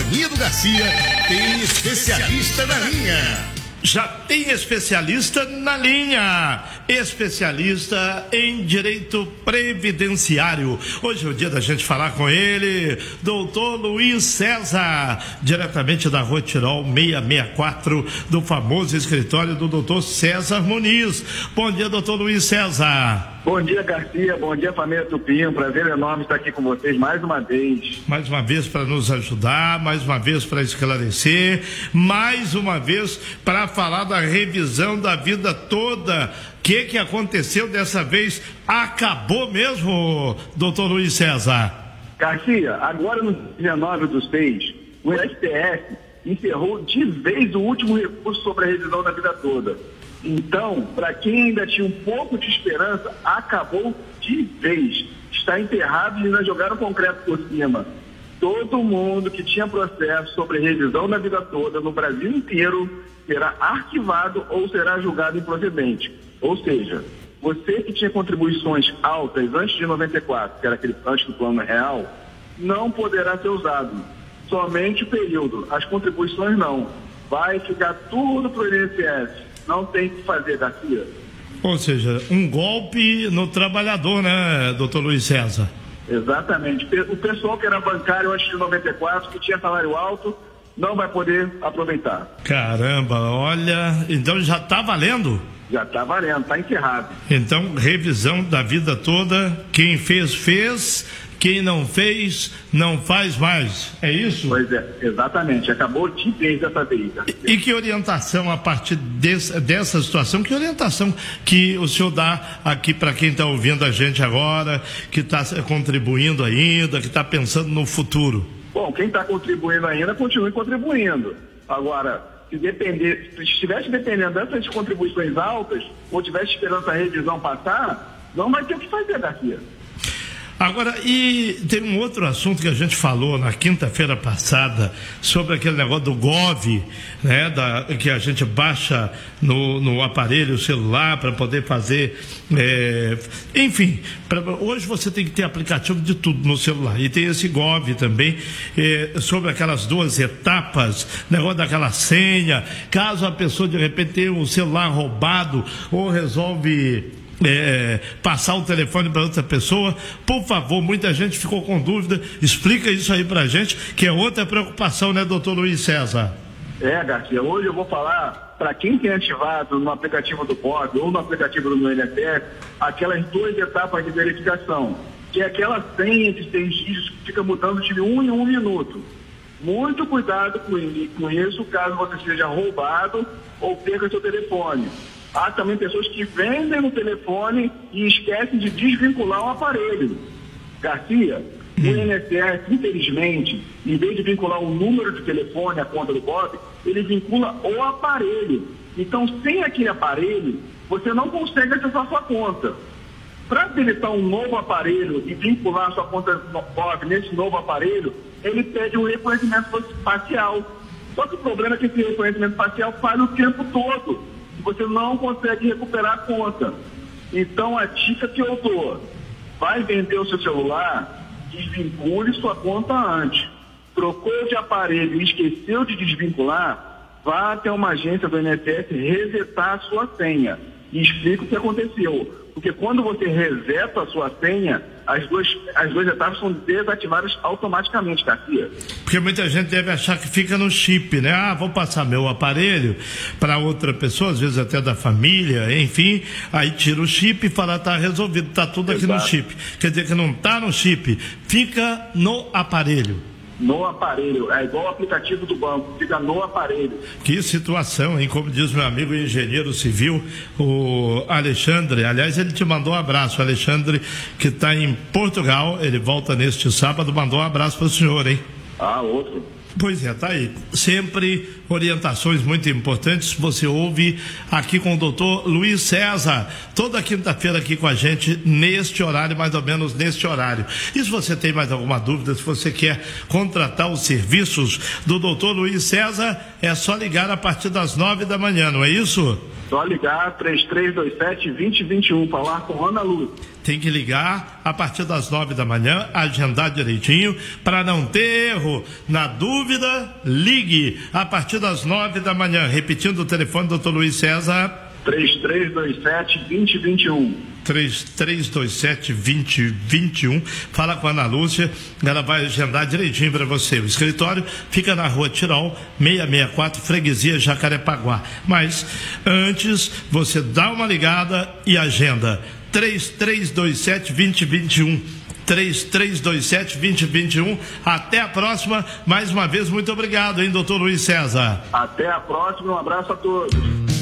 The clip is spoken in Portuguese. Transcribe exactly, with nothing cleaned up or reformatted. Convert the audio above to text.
companhia do Garcia, tem especialista na linha. Já tem especialista na linha, especialista em direito previdenciário. Hoje é o dia da gente falar com ele, doutor Luiz César, diretamente da Rua Tirol seiscentos e sessenta e quatro, do famoso escritório do doutor César Muniz. Bom dia, doutor Luiz César. Bom dia, Garcia. Bom dia, família Tupinho. Um prazer enorme estar aqui com vocês mais uma vez. Mais uma vez para nos ajudar, mais uma vez para esclarecer, mais uma vez para falar da revisão da vida toda. O que que aconteceu dessa vez? Acabou mesmo, doutor Luiz César? Garcia, agora no dezenove do seis, o S T F encerrou de vez o último recurso sobre a revisão da vida toda. Então, para quem ainda tinha um pouco de esperança, acabou de vez. Está enterrado e ainda jogaram concreto por cima. Todo mundo que tinha processo sobre revisão da vida toda no Brasil inteiro será arquivado ou será julgado improcedente. Ou seja, você que tinha contribuições altas antes de noventa e quatro, que era aquele antes do plano real, não poderá ser usado. Somente o período. As contribuições não. Vai ficar tudo para o I N S S. Não tem o que fazer, Garcia. Ou seja, um golpe no trabalhador, né, doutor Luiz César? Exatamente. O pessoal que era bancário antes de noventa e quatro, que tinha salário alto, não vai poder aproveitar. Caramba, olha, então já está valendo? Já está valendo, está encerrado. Então, revisão da vida toda, quem fez, fez, quem não fez, não faz mais, é isso? Pois é, exatamente, acabou de vez dessa vez. E, e que orientação a partir desse, dessa situação, que orientação que o senhor dá aqui para quem está ouvindo a gente agora, que está contribuindo ainda, que está pensando no futuro? Bom, quem está contribuindo ainda, continue contribuindo. Agora, se, depender, se estivesse dependendo dessas contribuições altas, ou tivesse esperando a revisão passar, não vai ter o que fazer, Garcia. Agora, e tem um outro assunto que a gente falou na quinta-feira passada, sobre aquele negócio do Gov, né, da, que a gente baixa no, no aparelho celular para poder fazer, é, enfim, pra, hoje você tem que ter aplicativo de tudo no celular, e tem esse Gov também, é, sobre aquelas duas etapas, negócio daquela senha, caso a pessoa de repente tenha o celular roubado ou resolve... É, passar o telefone para outra pessoa, por favor, muita gente ficou com dúvida, explica isso aí pra gente, que é outra preocupação, né, doutor Luiz César? É, Garcia, hoje eu vou falar para quem tem ativado no aplicativo do Gov ou no aplicativo do meu I N S S, aquelas duas etapas de verificação, que é aquela senha de seis dígitos que fica mudando de um em um minuto. Muito cuidado com isso, caso você seja roubado ou perca seu telefone. Há também pessoas que vendem no telefone e esquecem de desvincular o aparelho. Garcia, hum. o I N S S, infelizmente, em vez de vincular o número de telefone à conta do Gov, ele vincula o aparelho. Então, sem aquele aparelho, você não consegue acessar a sua conta. Para habilitar um novo aparelho e vincular a sua conta Gov nesse novo aparelho, ele pede um reconhecimento facial. Só que o problema é que esse reconhecimento facial falha o tempo todo. Você não consegue recuperar a conta. Então, a dica que eu dou, vai vender o seu celular, desvincule sua conta antes. Trocou de aparelho e esqueceu de desvincular, vá até uma agência do I N S S resetar a sua senha e explica o que aconteceu. Porque quando você reseta a sua senha, as duas, as duas etapas são desativadas automaticamente, Garcia. Porque muita gente deve achar que fica no chip, né? Ah, vou passar meu aparelho para outra pessoa, às vezes até da família, enfim, aí tira o chip e fala, tá resolvido, tá tudo aqui Exato. No chip. Quer dizer que não tá no chip, fica no aparelho. No aparelho, é igual o aplicativo do banco, fica no aparelho. Que situação, hein? Como diz meu amigo engenheiro civil, o Alexandre, aliás, ele te mandou um abraço, o Alexandre, que está em Portugal, ele volta neste sábado, mandou um abraço para o senhor, hein? Ah, outro. Pois é, tá aí. Sempre orientações muito importantes. Você ouve aqui com o doutor Luiz César, toda quinta-feira aqui com a gente, neste horário, mais ou menos neste horário. E se você tem mais alguma dúvida, se você quer contratar os serviços do doutor Luiz César, é só ligar a partir das nove da manhã, não é isso? Só ligar três três dois sete, dois zero dois um, falar com Ana Lúcia. Tem que ligar a partir das nove da manhã, agendar direitinho, para não ter erro. Na dúvida, ligue a partir das nove da manhã. Repetindo o telefone, doutor Luiz César. três três dois sete, dois zero dois um. três três dois sete, dois zero dois um. Fala com a Ana Lúcia, ela vai agendar direitinho para você. O escritório fica na rua Tirol, seiscentos e sessenta e quatro, Freguesia Jacarepaguá. Mas antes, você dá uma ligada e agenda. três três dois sete, dois zero dois um. três três dois sete, dois zero dois um. Até a próxima. Mais uma vez, muito obrigado, hein, doutor Luiz César. Até a próxima, um abraço a todos.